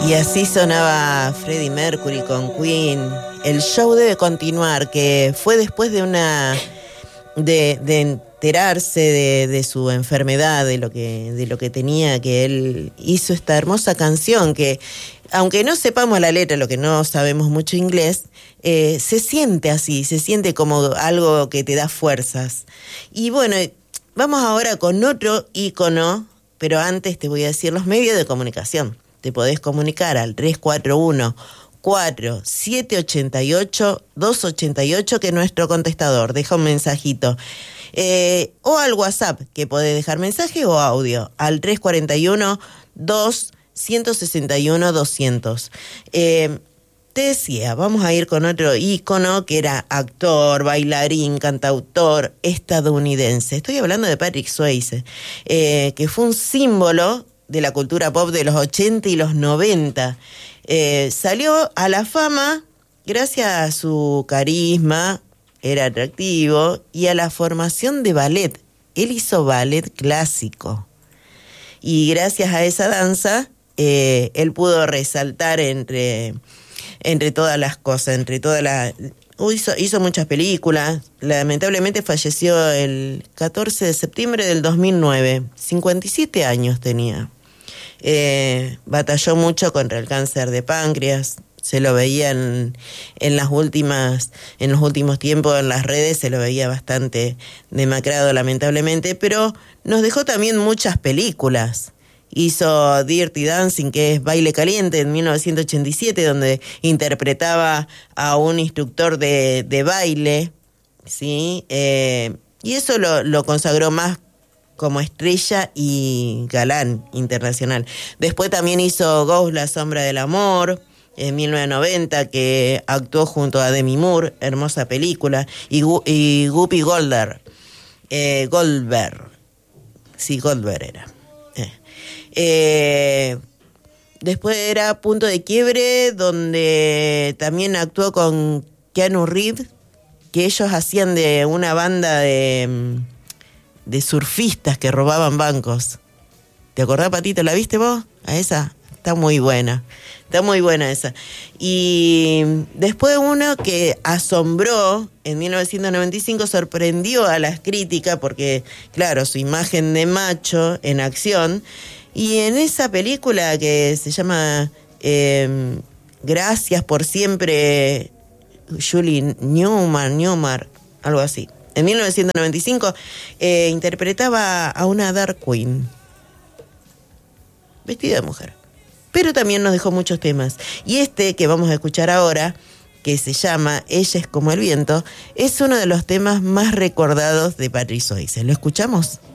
Y así sonaba Freddie Mercury con Queen. El show debe continuar, que fue después de de enterarse de su enfermedad, de lo que tenía, que él hizo esta hermosa canción que, aunque no sepamos la letra, lo que no sabemos mucho inglés, se siente así, se siente como algo que te da fuerzas. Y bueno, vamos ahora con otro ícono, pero antes te voy a decir los medios de comunicación. Te podés comunicar al 341-4788-288, que es nuestro contestador. Deja un mensajito. O al WhatsApp, que podés dejar mensaje o audio, al 341-161-200. Te decía, vamos a ir con otro ícono que era actor, bailarín, cantautor estadounidense. Estoy hablando de Patrick Swayze, que fue un símbolo de la cultura pop de los 80 y los 90. Salió a la fama gracias a su carisma, era atractivo, y a la formación de ballet. Él hizo ballet clásico. Y gracias a esa danza, él pudo resaltar entre todas las cosas, hizo muchas películas. Lamentablemente falleció el 14 de septiembre del 2009. 57 años tenía. Batalló mucho contra el cáncer de páncreas. Se lo veía en los últimos tiempos en las redes, se lo veía bastante demacrado, lamentablemente, pero nos dejó también muchas películas. Hizo Dirty Dancing, que es Baile Caliente, en 1987, donde interpretaba a un instructor de baile, ¿sí? Y eso lo consagró más como estrella y galán internacional. Después también hizo Ghost, La Sombra del Amor, en 1990, que actuó junto a Demi Moore, hermosa película, y Whoopi Goldberg. Sí, Goldberg era. Después era Punto de Quiebre, donde también actuó con Keanu Reeves, que ellos hacían de una banda de surfistas que robaban bancos. ¿Te acordás, Patito? ¿La viste vos? ¿A esa? Está muy buena esa. Y después uno que asombró en 1995, sorprendió a las críticas porque, claro, su imagen de macho en acción. Y en esa película que se llama Gracias por Siempre, Julie Newmar, algo así. En 1995 interpretaba a una Dark Queen, vestida de mujer. Pero también nos dejó muchos temas. Y este que vamos a escuchar ahora, que se llama Ella es como el viento, es uno de los temas más recordados de Patrick Swayze. ¿Lo escuchamos?